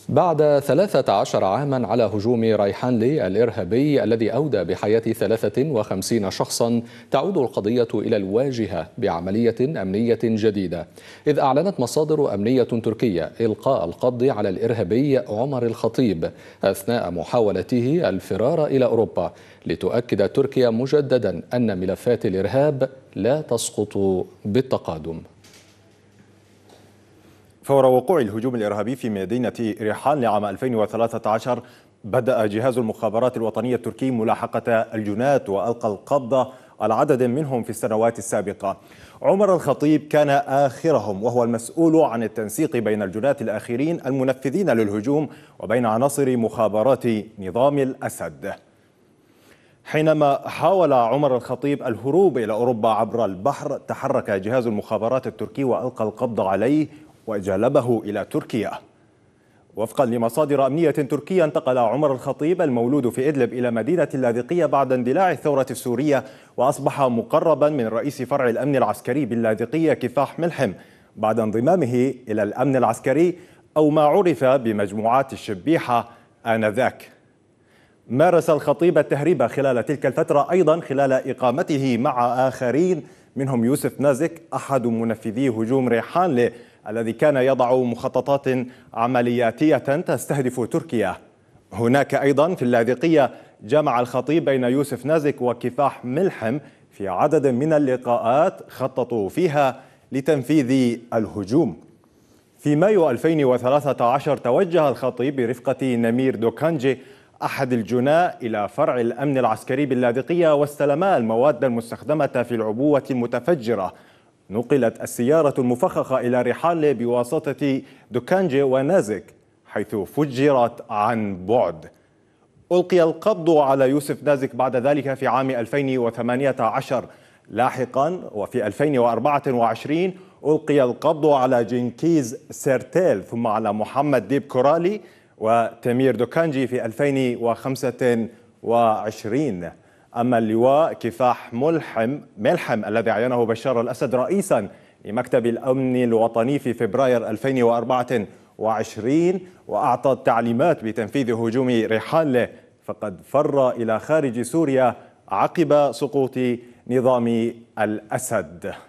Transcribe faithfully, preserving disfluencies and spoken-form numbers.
بعد ثلاثة عشر عاما على هجوم ريحانلي الإرهابي الذي أودى بحياة ثلاثة وخمسين شخصا، تعود القضية إلى الواجهة بعملية أمنية جديدة، إذ أعلنت مصادر أمنية تركية إلقاء القبض على الإرهابي عمر الخطيب أثناء محاولته الفرار إلى أوروبا، لتؤكد تركيا مجددا أن ملفات الإرهاب لا تسقط بالتقادم. فور وقوع الهجوم الإرهابي في مدينة ريحان لعام ألفين وثلاثة عشر، بدأ جهاز المخابرات الوطنية التركي ملاحقة الجناة وألقى القبض على عدد منهم في السنوات السابقة. عمر الخطيب كان آخرهم، وهو المسؤول عن التنسيق بين الجناة الآخرين المنفذين للهجوم وبين عناصر مخابرات نظام الأسد. حينما حاول عمر الخطيب الهروب إلى أوروبا عبر البحر، تحرك جهاز المخابرات التركي وألقى القبض عليه وجلبه إلى تركيا. وفقا لمصادر أمنية تركية، انتقل عمر الخطيب المولود في إدلب إلى مدينة اللاذقية بعد اندلاع الثورة السورية، وأصبح مقربا من رئيس فرع الأمن العسكري باللاذقية كفاح ملحم بعد انضمامه إلى الأمن العسكري، أو ما عرف بمجموعات الشبيحة آنذاك. مارس الخطيب التهريب خلال تلك الفترة أيضا خلال إقامته مع آخرين، منهم يوسف نازك أحد منفذي هجوم ريحانلي الذي كان يضع مخططات عملياتية تستهدف تركيا. هناك أيضا في اللاذقية جمع الخطيب بين يوسف نازك وكفاح ملحم في عدد من اللقاءات خططوا فيها لتنفيذ الهجوم. في مايو ألفين وثلاثة عشر توجه الخطيب برفقة نمير دوكانجي أحد الجناة إلى فرع الأمن العسكري باللاذقية، واستلما المواد المستخدمة في العبوة المتفجرة. نقلت السيارة المفخخة إلى ريحانلي بواسطة دوكانجي ونازك، حيث فجرت عن بعد. ألقي القبض على يوسف نازك بعد ذلك في عام ألفين وثمانية عشر. لاحقا وفي ألفين وأربعة وعشرين ألقي القبض على جنكيز سيرتيل، ثم على محمد ديب كورالي وتمير دوكانجي في ألفين وخمسة وعشرين. أما اللواء كفاح ملحم ملحم الذي عينه بشار الأسد رئيسا لمكتب الأمن الوطني في فبراير ألفين وأربعة وعشرين وأعطى التعليمات بتنفيذ هجوم ريحانلي، فقد فر إلى خارج سوريا عقب سقوط نظام الأسد.